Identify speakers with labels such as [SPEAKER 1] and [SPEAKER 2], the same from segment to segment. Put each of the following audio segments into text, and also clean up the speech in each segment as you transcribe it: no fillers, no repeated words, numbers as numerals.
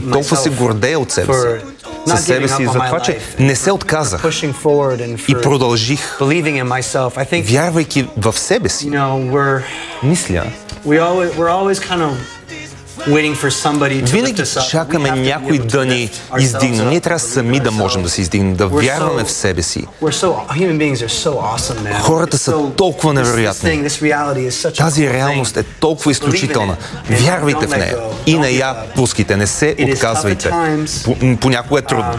[SPEAKER 1] толкова се гордея от себе си, със себе си, за това, че не се отказах и продължих, вярвайки в себе си. Мисля, винаги чакаме някой да ни издигне. Ние трябва сами да можем да се издигнем, да вярваме в себе си. Хората са толкова невероятни. Тази реалност е толкова изключителна. Вярвайте в нея и не я пускайте, не се отказвайте. Понякога е трудно.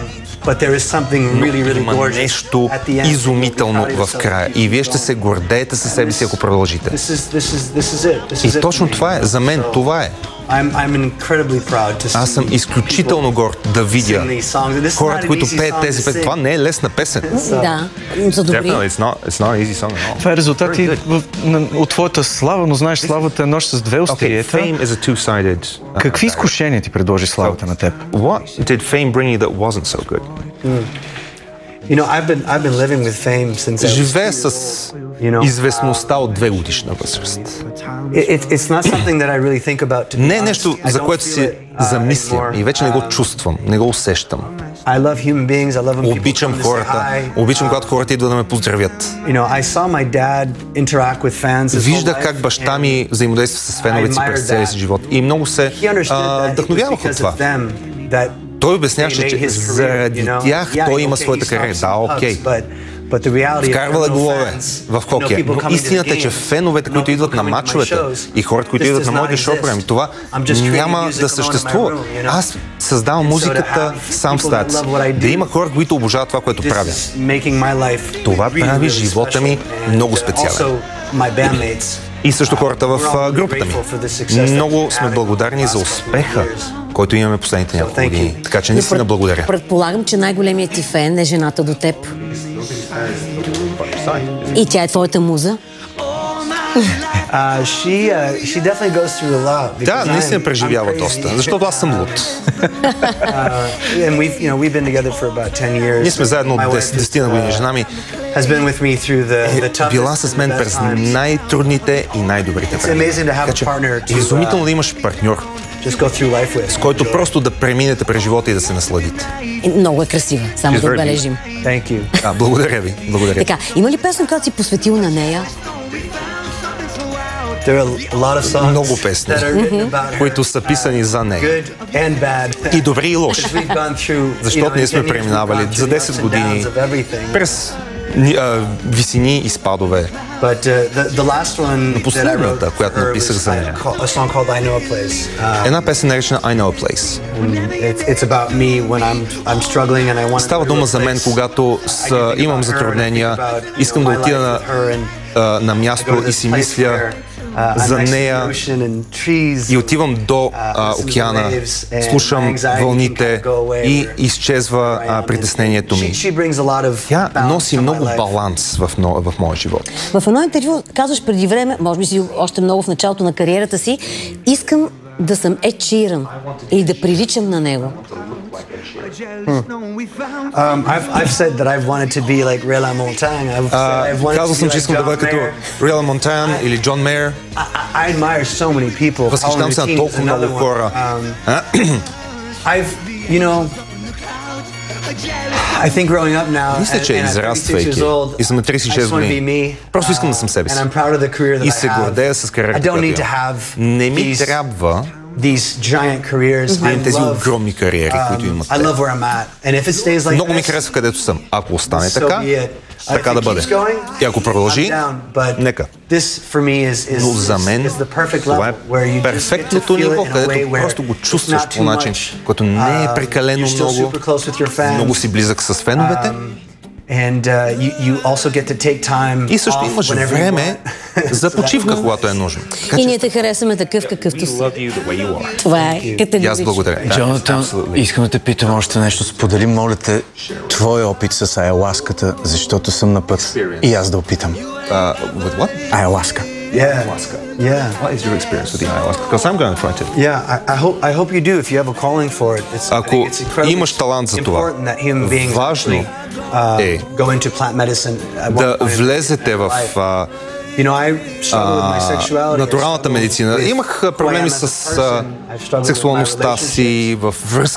[SPEAKER 1] Има нещо изумително в края и вие ще се гордеете със себе си, ако продължите. И точно това е. За мен това е. Аз съм изключително горд да видя хората, които пеят тези песни. Това не е лесна песен.
[SPEAKER 2] Да, за добри.
[SPEAKER 3] Това е резултат от твоята слава, но знаеш, славата е нож с две остриета. Какви изкушения ти предложи славата на теб?
[SPEAKER 1] What did fame bring you that wasn't so good? Живея с известността от 2-годишна възраст. Не е нещо, за което си замислям и вече не го чувствам, не го усещам. Обичам хората, обичам когато хората идват да ме поздравят. Виждах как баща ми взаимодейства с феновете си през целия си живот и много се вдъхновявах от това. Той обясняваше, че заради тях той има своята кариера. Да, окей. Вкарвал е голове в хокея. Но истината е, че феновете, които идват на мачовете и хората, които идват на моите шоу-програми, това няма да съществува. Аз създавам музиката сам в стаята си. Да има хора, които обожават това, което правя. Това прави живота ми много специален. И също хората в групата ми. Много сме благодарни за успеха, който имаме последните няколко години. Така че наистина благодаря.
[SPEAKER 2] Предполагам, че най-големият ти фен е жената до теб. И тя е твоята муза?
[SPEAKER 1] Да, наистина преживява доста, защото аз съм луд. Ние сме заедно от 10 години. Жена ми била с мен през най-трудните и най-добрите времена. Така че е изумително да имаш партньор, с който просто да преминете през живота и да се насладите.
[SPEAKER 2] Много е красива, само да отбележим.
[SPEAKER 1] Благодаря ви.
[SPEAKER 2] Така, има ли песен, която си посветил на нея?
[SPEAKER 1] Много песни, които са писани за нея. И добри и лоши. Защото ние сме преминавали за 10 години през висини и спадове. Но последната, която написах за нея, една песен наречена I Know a Place. Става дума за мен, когато имам затруднения, искам да отида на място и си мисля за нея и отивам до океана, слушам вълните и изчезва притеснението ми. Тя носи много баланс в моя живот.
[SPEAKER 2] В едно интервю казваш преди време, може би си още много в началото на кариерата си, искам да съм Ед Ширан или да приличам на него.
[SPEAKER 1] Казал съм, че искам да бъда като Рила Монтан или Джон Мейер. Възхищавам се на толкова много хора. Мисля, че израствайки и съм на 36 години, просто искам да съм себе си. И се гордея с кариерата, която имам. Не ми трябва тези огромни кариери, които имат те. Много ми харесва където съм. Ако остане така да бъде. И ако продължи, нека. Но за мен това е перфектното ниво, където просто го чувстваш по начин, който не е прекалено много си близък с феновете. И също имаш време за почивка, когато е нужно.
[SPEAKER 2] И ние те харесваме такъв, какъвто си. Това е категорично.
[SPEAKER 1] И аз благодаря.
[SPEAKER 3] Джонатан, искам да те питам още нещо. Сподели, моля те, твой опит с ayahuasca-та, защото съм на път и аз да опитам.
[SPEAKER 1] With what?
[SPEAKER 3] Ayahuasca.
[SPEAKER 1] Ayahuasca. What is your experience with the ayahuasca? Because I'm going to try to.
[SPEAKER 4] I hope you do if you have a calling for it.
[SPEAKER 1] Ако имаш талант за това, важно е да влезете в натуралната медицина. Имах проблеми с сексуалността си, в връзки